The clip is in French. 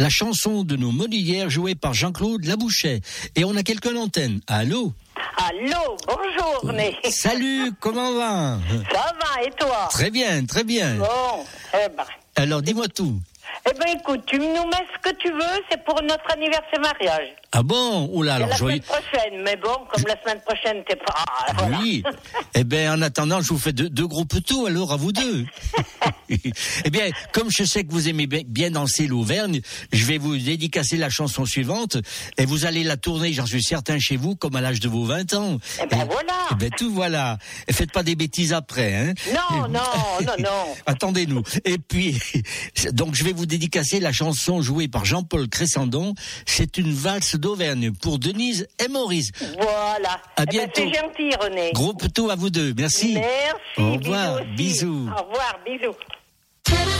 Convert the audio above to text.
la chanson de nos Molières jouée par Jean-Claude Labouchet. Et on a quelqu'un à l'antenne. Allô? Allô, bonjour, Né. Salut, comment va? Ça va, et toi? Très bien, très bien. Bon, Alors, dis-moi tout. Écoute, tu nous mets ce que tu veux, c'est pour notre anniversaire mariage. Ah bon? Oula, alors la joyeux. semaine prochaine, mais bon, comme la semaine prochaine, t'es pas... Voilà. Oui. En attendant, je vous fais deux gros petous, alors, à vous deux. Comme je sais que vous aimez bien danser l'Auvergne, je vais vous dédicacer la chanson suivante, et vous allez la tourner, j'en suis certain, chez vous, comme à l'âge de vos 20 ans. Voilà. Tout voilà. Et faites pas des bêtises après, hein. Non. Attendez-nous. Et puis, donc, je vais vous dédicacer la chanson jouée par Jean-Paul Cressandon. C'est une valse d'Auvergne pour Denise et Maurice. Voilà. À bientôt. C'est gentil, René. Gros poteau à vous deux. Merci. Merci. Au revoir. Bisous. Bisous. Au revoir. Bisous.